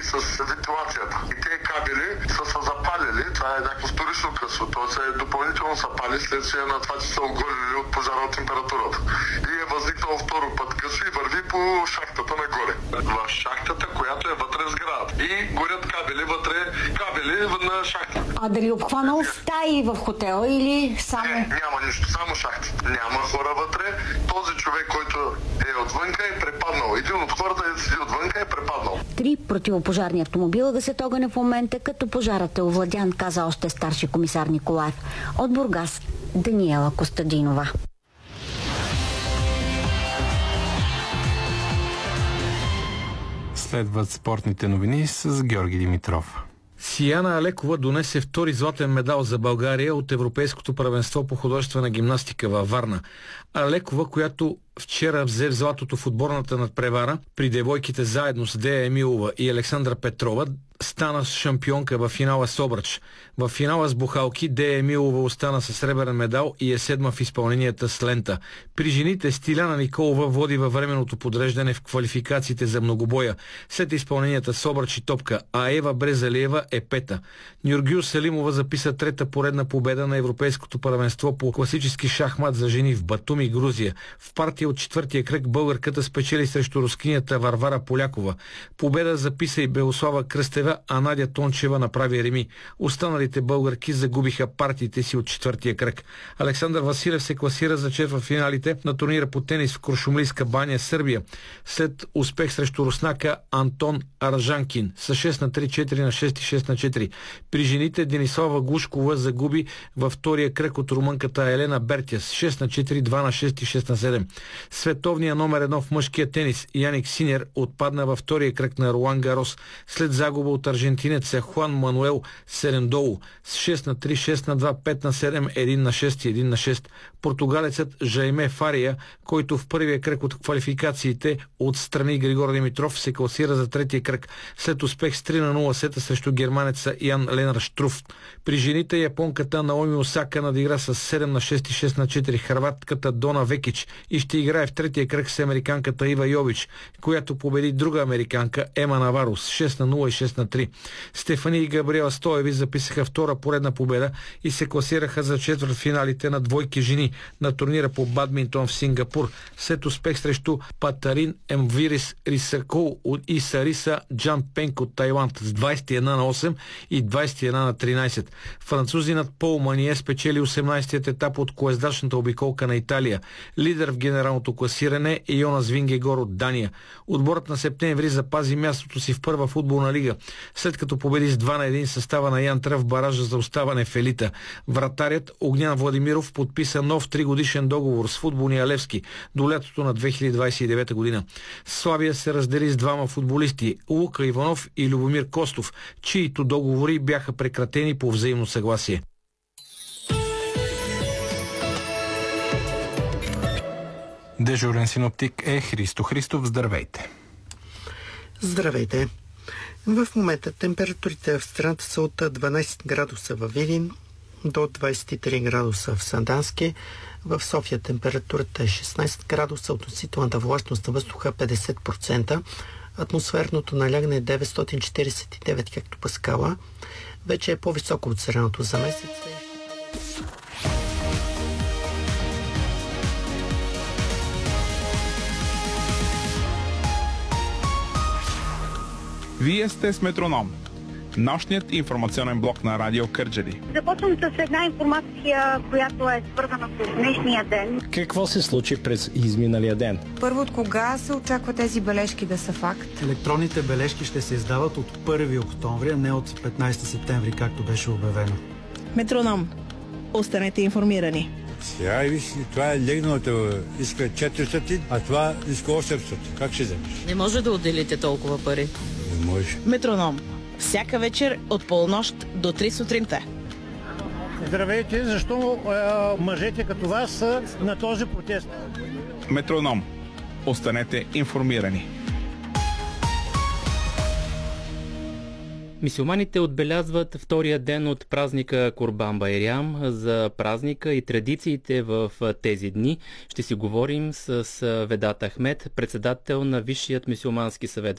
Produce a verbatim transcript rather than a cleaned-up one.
с вентилацията. И тези кабели са се запалили, това е някакво вторично късо, т.е. е допълнително са пали следствие на това, че са оголили от пожара от температурата. И е възникнало второ път късо и върви по шахтата нагоре. В шахтата, която е вътре в сградата. И горят кабели вътре, кабели на шахтата. А дали обхванал стаи в хотела или само... Не, няма нищо, само шахти. Няма хора вътре. Този човек, който е отвънка, е препаднал. Един от хората е седи отвънка, е препаднал. Три противопожарни автомобила гасят огъня в момента, като пожарът е овладян, каза още старши комисар Николаев. От Бургас, Даниела Костадинова. Следват спортните новини с Георги Димитров. Сияна Алекова донесе втори златен медал за България от Европейското първенство по художествена гимнастика във Варна. Алекова, която вчера взе в златото в отборната надпревара при девойките заедно с Дея Емилова и Александра Петрова, стана шампионка във финала с обръч. В финала с бухалки Дея Емилова остана със сребърен медал и е седма в изпълненията с лента. При жените Стиляна Николова води във временното подреждане в квалификациите за многобоя след изпълненията с обръч и топка, а Ева Брезалиева е пета. Нюргюл Салимова записа трета поредна победа на Европейското първенство по класически шахмат за жени в Батуми, Грузия. В партия от четвъртия кръг българката спечели срещу рускинята Варвара Полякова. Победа записа и Белослава Кръстева, а Надя Тончева направи реми. Останалите българки загубиха партиите си от четвъртия кръг. Александър Василев се класира за четвъртфиналите на турнира по тенис в Крушумлийска баня, Сърбия, след успех срещу руснака Антон Аржанкин с шест на три, четири на шест и шест на четири. При жените Денислава Глушкова загуби във втория кръг от румънката Елена Бертяс шест на четири, два на шест и шест на седем. Световният номер едно в мъжкия тенис Яник Синер отпадна във втория кръг на Руан Гарос след загуба от аржентинеца Хуан Мануел Серендоу с шест на три, шест на два, пет на седем, едно на шест и едно на шест. Португалецът Жайме Фария, който в първия кръг от квалификациите отстрани Григор Димитров, се класира за третия кръг след успех с три на нула сета срещу германеца Ян Ленар Штруф. При жените японката Наоми Осака надигра с седем на шест и шест на четири хърватката Дона Векич и ще играе в третия кръг с американката Ива Йович, която победи друга американка Ема Наваро с шест на нула и шест на три. Стефани и Габриела Стоеви записаха втора поредна победа и се класираха за четвъртфиналите на двойки жени на турнира по бадминтон в Сингапур след успех срещу Патарин Емвирис Рисакол и Сариса Джан Пенк от Тайланд с двайсет и едно на осем и двайсет и едно на тринайсет. Французинът Пол Мание спечели осемнайсетият етап от колездачната обиколка на Италия. Лидер в генералното класиране е Йонас Вингегор от Дания. Отборът на септември запази мястото си в първа футболна лига, след като победи с два на едно състава на Ян Тръв в баража за оставане в елита. Вратарят Огнян Владимиров подписа нов тригодишен договор с футболния Левски до лятото на две хиляди двайсет и девета година. Славия се раздели с двама футболисти Лука Иванов и Любомир Костов, чието договори бяха прекратени по взаимно съгласие. Дежурен синоптик е Христо Христов. Здравейте! Здравейте! В момента температурите в страната са от дванайсет градуса във Видин до двайсет и три градуса в Сандански. В София температурата е шестнайсет градуса, относителната влажност на въздуха петдесет процента, атмосферното налягане е деветстотин четирийсет и девет хектопаскала. Вече е по-високо от средното за месец. Вие сте с Метроном, нощният информационен блок на Радио Кърджали. Започвам с една информация, която е свързана с днешния ден. Какво се случи през изминалия ден? Първо, от кога се очаква тези бележки да са факт? Електронните бележки ще се издават от първи октомври, а не от петнайсети септември, както беше обявено. Метроном. Останете информирани. Сега и виж, това е легналата, иска четиристотин, а това иска осемстотин. Как ще вземеш? Не може да отделите толкова пари. Не може. Метроном. Всяка вечер от полунощ до три сутринта. Здравейте, защо е, мъжете като вас са на този протест? Метроном. Останете информирани. Мюсюлманите отбелязват втория ден от празника Курбан Байрам. За празника и традициите в тези дни ще си говорим с Ведат Ахмед, председател на Висшият мюсюлмански съвет